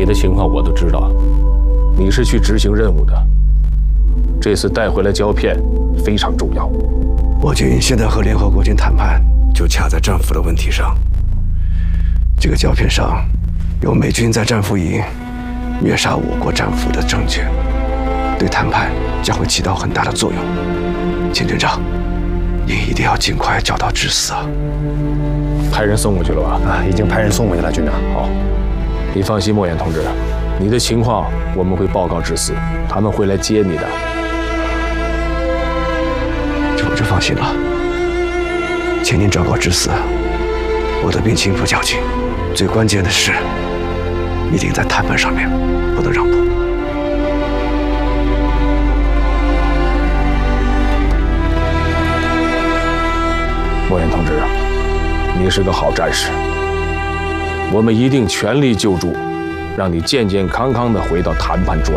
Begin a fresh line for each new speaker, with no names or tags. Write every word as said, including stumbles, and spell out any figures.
的情况我都知道，你是去执行任务的。这次带回来胶片非常重要。
我军现在和联合国军谈判，就卡在战俘的问题上。这个胶片上有美军在战俘营虐杀我国战俘的证据，对谈判将会起到很大的作用。秦军长，您一定要尽快找到致死啊！
派人送过去了吧？
啊，已经派人送过去了，军长。
好，你放心，莫言同志，你的情况我们会报告致死，他们会来接你的。
这我就放心了。请您找到致死，我的病情不较紧，最关键的是，一定在谈判上面不能让步。
莫言同志，你是个好战士，我们一定全力救助，让你健健康康地回到谈判桌